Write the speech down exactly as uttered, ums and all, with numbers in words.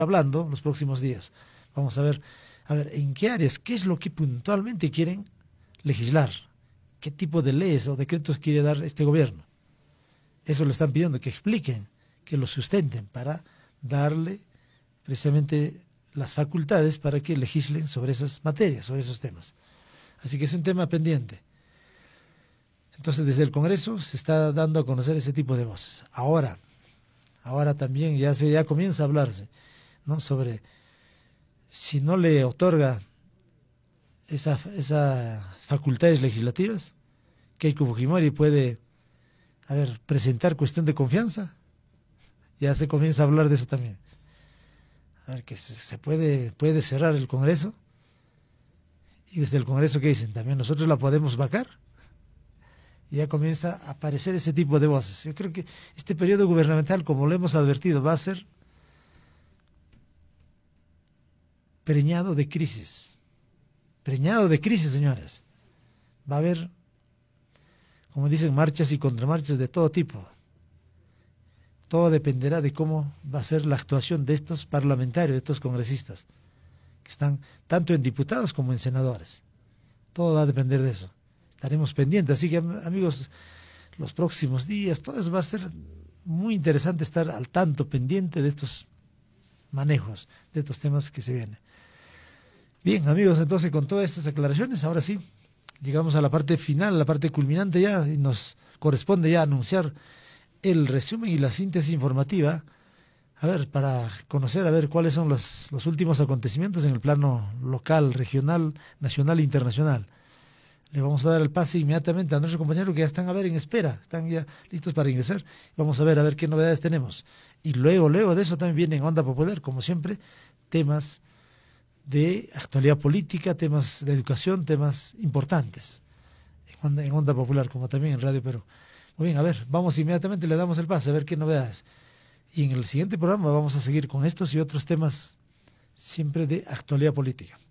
hablando los próximos días. Vamos a ver, a ver, en qué áreas, qué es lo que puntualmente quieren legislar, qué tipo de leyes o decretos quiere dar este gobierno. Eso le están pidiendo, que expliquen, que lo sustenten para darle precisamente las facultades para que legislen sobre esas materias, sobre esos temas. Así que es un tema pendiente. Entonces, desde el Congreso se está dando a conocer ese tipo de voces. Ahora, ahora también ya se ya comienza a hablarse, ¿no?, sobre si no le otorga esa, esas facultades legislativas, Keiko Fujimori puede, a ver, presentar cuestión de confianza. Ya se comienza a hablar de eso también. A ver, que se, se puede, puede cerrar el Congreso. Y desde el Congreso, ¿qué dicen? También nosotros la podemos vacar. Y ya comienza a aparecer ese tipo de voces. Yo creo que este periodo gubernamental, como lo hemos advertido, va a ser preñado de crisis. Preñado de crisis, señores. Va a haber, como dicen, marchas y contramarchas de todo tipo. Todo dependerá de cómo va a ser la actuación de estos parlamentarios, de estos congresistas, que están tanto en diputados como en senadores. Todo va a depender de eso. Estaremos pendientes. Así que, amigos, los próximos días, todo eso va a ser muy interesante, estar al tanto, pendiente de estos manejos, de estos temas que se vienen. Bien, amigos, entonces con todas estas aclaraciones, ahora sí, llegamos a la parte final, a la parte culminante ya, y nos corresponde ya anunciar el resumen y la síntesis informativa, a ver, para conocer, a ver, cuáles son los, los últimos acontecimientos en el plano local, regional, nacional e internacional. Le vamos a dar el pase inmediatamente a nuestros compañeros que ya están, a ver, en espera, están ya listos para ingresar. Vamos a ver, a ver qué novedades tenemos. Y luego, luego de eso también viene en Onda Popular, como siempre, temas de actualidad política, temas de educación, temas importantes en Onda, en Onda Popular, como también en Radio Perú. Muy bien, a ver, vamos inmediatamente, le damos el pase, a ver qué novedades. Y en el siguiente programa vamos a seguir con estos y otros temas siempre de actualidad política.